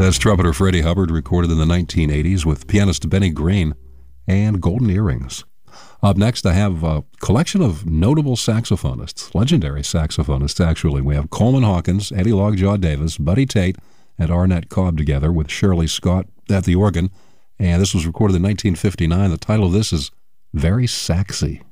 That's trumpeter Freddie Hubbard, recorded in the 1980s with pianist Benny Green and Golden Earrings. Up next, I have a collection of notable saxophonists, legendary saxophonists, actually. We have Coleman Hawkins, Eddie Lockjaw Davis, Buddy Tate, and Arnett Cobb together with Shirley Scott at the organ. And this was recorded in 1959. The title of this is Very Saxy.